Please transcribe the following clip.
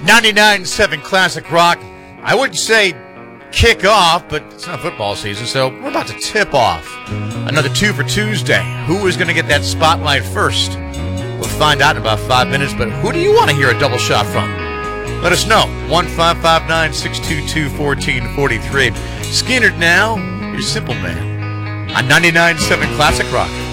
99.7 Classic Rock. I wouldn't say kick off, but it's not football season, so we're about to tip off. Another 2 for Tuesday. Who is going to get that spotlight first? We'll find out in about 5 minutes, but who do you want to hear a double shot from? Let us know. 1-559-622-1443. Skinner now, your simple man. On 99.7 Classic Rock.